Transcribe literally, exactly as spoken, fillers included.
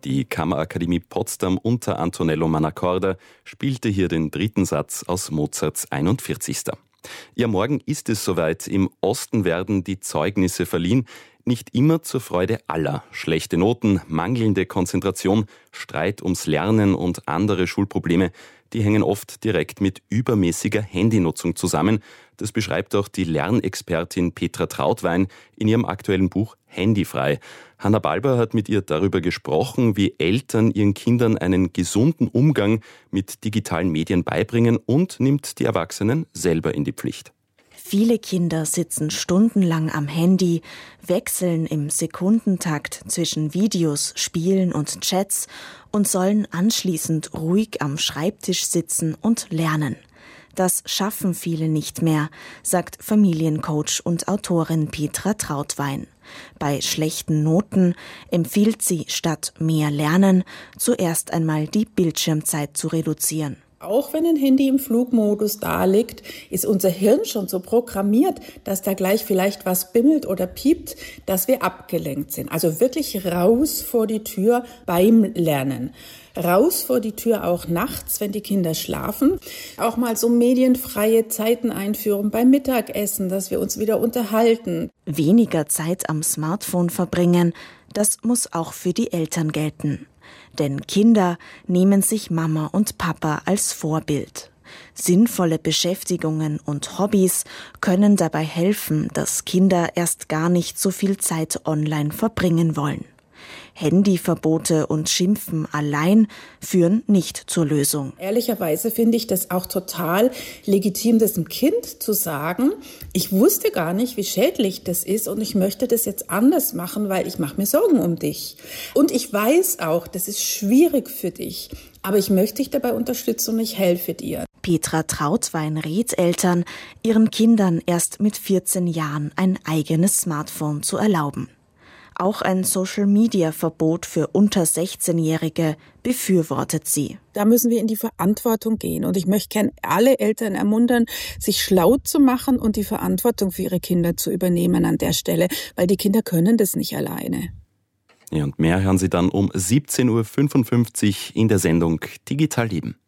Die Kammerakademie Potsdam unter Antonello Mannacorda spielte hier den dritten Satz aus Mozarts einundvierzigster Ja, morgen ist es soweit. Im Osten werden die Zeugnisse verliehen. Nicht immer zur Freude aller. Schlechte Noten, mangelnde Konzentration, Streit ums Lernen und andere Schulprobleme, die hängen oft direkt mit übermäßiger Handynutzung zusammen. Das beschreibt auch die Lernexpertin Petra Trautwein in ihrem aktuellen Buch Handyfrei. Hanna Balber hat mit ihr darüber gesprochen, wie Eltern ihren Kindern einen gesunden Umgang mit digitalen Medien beibringen und nimmt die Erwachsenen selber in die Pflicht. Viele Kinder sitzen stundenlang am Handy, wechseln im Sekundentakt zwischen Videos, Spielen und Chats und sollen anschließend ruhig am Schreibtisch sitzen und lernen. Das schaffen viele nicht mehr, sagt Familiencoach und Autorin Petra Trautwein. Bei schlechten Noten empfiehlt sie, statt mehr Lernen, zuerst einmal die Bildschirmzeit zu reduzieren. Auch wenn ein Handy im Flugmodus da liegt, ist unser Hirn schon so programmiert, dass da gleich vielleicht was bimmelt oder piept, dass wir abgelenkt sind. Also wirklich raus vor die Tür beim Lernen. Raus vor die Tür auch nachts, wenn die Kinder schlafen. Auch mal so medienfreie Zeiten einführen beim Mittagessen, dass wir uns wieder unterhalten. Weniger Zeit am Smartphone verbringen, das muss auch für die Eltern gelten. Denn Kinder nehmen sich Mama und Papa als Vorbild. Sinnvolle Beschäftigungen und Hobbys können dabei helfen, dass Kinder erst gar nicht so viel Zeit online verbringen wollen. Handyverbote und Schimpfen allein führen nicht zur Lösung. Ehrlicherweise finde ich das auch total legitim, das dem Kind zu sagen, ich wusste gar nicht, wie schädlich das ist und ich möchte das jetzt anders machen, weil ich mache mir Sorgen um dich. Und ich weiß auch, das ist schwierig für dich, aber ich möchte dich dabei unterstützen und ich helfe dir. Petra Trautwein rät Eltern, ihren Kindern erst mit vierzehn Jahren ein eigenes Smartphone zu erlauben. Auch ein Social-Media-Verbot für unter sechzehnjährige befürwortet sie. Da müssen wir in die Verantwortung gehen. Und ich möchte gerne alle Eltern ermuntern, sich schlau zu machen und die Verantwortung für ihre Kinder zu übernehmen an der Stelle, weil die Kinder können das nicht alleine. Ja, und mehr hören Sie dann um siebzehn Uhr fünfundfünfzig in der Sendung Digital Leben.